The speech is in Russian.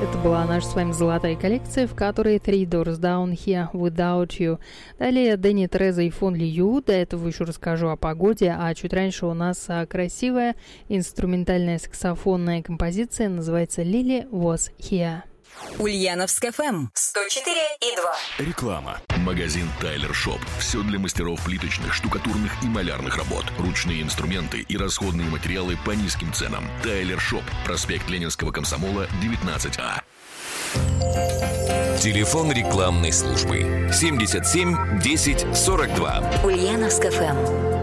Это была наша с вами золотая коллекция, в которой Three Doors Down, Here Without You. Далее Дэнни Треза и Фон Ли Ю. До этого еще расскажу о погоде, а чуть раньше у нас красивая инструментальная саксофонная композиция, называется «Lily Was Here». Ульяновск ФМ 104,2. Реклама. Магазин Тайлер Шоп. Все для мастеров плиточных, штукатурных и малярных работ. Ручные инструменты и расходные материалы по низким ценам. Тайлер Шоп. Проспект Ленинского комсомола, 19А. Телефон рекламной службы 77 10 42. Ульяновск ФМ.